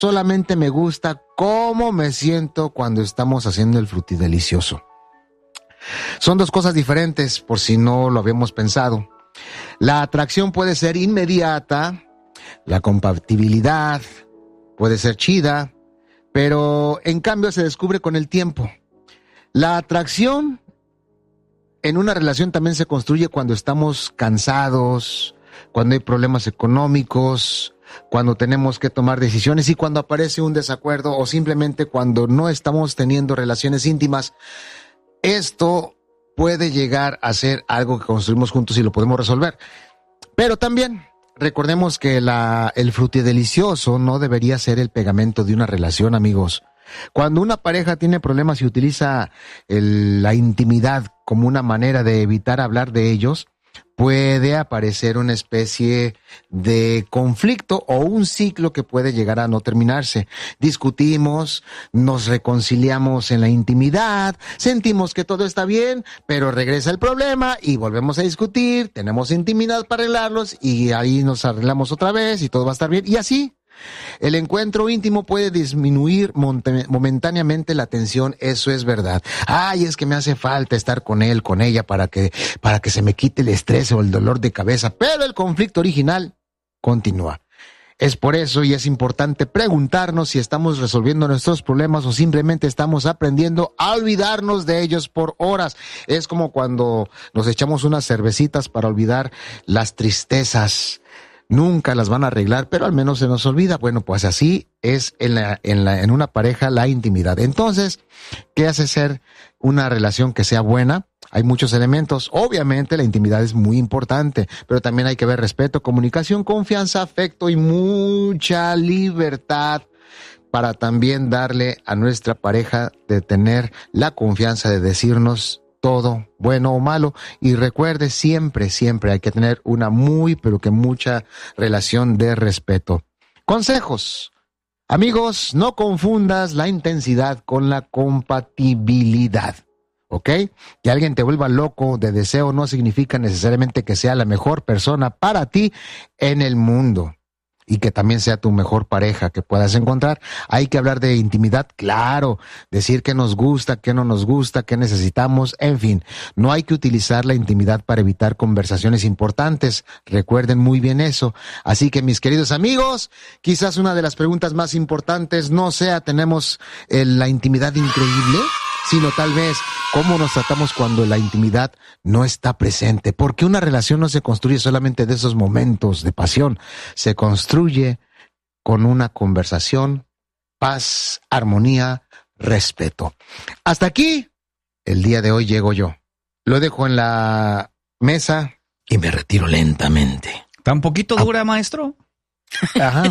solamente me gusta cómo me siento cuando estamos haciendo el frutidelicioso. Son dos cosas diferentes, por si no lo habíamos pensado. La atracción puede ser inmediata, la compatibilidad puede ser chida, pero en cambio se descubre con el tiempo. La atracción en una relación también se construye cuando estamos cansados, cuando hay problemas económicos, cuando tenemos que tomar decisiones y cuando aparece un desacuerdo o simplemente cuando no estamos teniendo relaciones íntimas. Esto puede llegar a ser algo que construimos juntos y lo podemos resolver. Pero también recordemos que el frutidelicioso no debería ser el pegamento de una relación, amigos. Cuando una pareja tiene problemas y utiliza la intimidad como una manera de evitar hablar de ellos, puede aparecer una especie de conflicto o un ciclo que puede llegar a no terminarse. Discutimos, nos reconciliamos en la intimidad, sentimos que todo está bien, pero regresa el problema y volvemos a discutir, tenemos intimidad para arreglarlos y ahí nos arreglamos otra vez y todo va a estar bien. Y así, el encuentro íntimo puede disminuir momentáneamente la tensión, eso es verdad. Ay, es que me hace falta estar con él, con ella, para que se me quite el estrés o el dolor de cabeza, pero el conflicto original continúa. Es por eso y es importante preguntarnos si estamos resolviendo nuestros problemas o simplemente estamos aprendiendo a olvidarnos de ellos por horas. Es como cuando nos echamos unas cervecitas para olvidar las tristezas. Nunca las van a arreglar, pero al menos se nos olvida. Bueno, pues así es en una pareja la intimidad. Entonces, ¿qué hace ser una relación que sea buena? Hay muchos elementos. Obviamente la intimidad es muy importante, pero también hay que ver respeto, comunicación, confianza, afecto y mucha libertad para también darle a nuestra pareja de tener la confianza de decirnos todo, bueno o malo, y recuerde, siempre hay que tener una pero que mucha relación de respeto. Consejos. Amigos, no confundas la intensidad con la compatibilidad, ¿ok? Que alguien te vuelva loco de deseo no significa necesariamente que sea la mejor persona para ti en el mundo. Y que también sea tu mejor pareja que puedas encontrar. Hay que hablar de intimidad, claro, decir qué nos gusta, qué no nos gusta, qué necesitamos, en fin. No hay que utilizar la intimidad para evitar conversaciones importantes. Recuerden muy bien eso. Así que, mis queridos amigos, quizás una de las preguntas más importantes no sea ¿tenemos la intimidad increíble? Sino tal vez cómo nos tratamos cuando la intimidad no está presente. Porque una relación no se construye solamente de esos momentos de pasión, se construye con una conversación, paz, armonía, respeto. Hasta aquí, el día de hoy llego yo. Lo dejo en la mesa y me retiro lentamente. ¿Tan poquito dura, maestro? Ajá.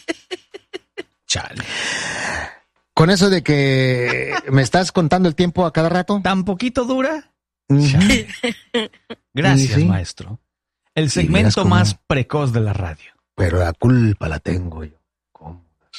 Chale. Con eso de que me estás contando el tiempo a cada rato. ¿Tan poquito dura? Uh-huh. Gracias, sí. maestro. El segmento más precoz de la radio. Pero la culpa la tengo yo.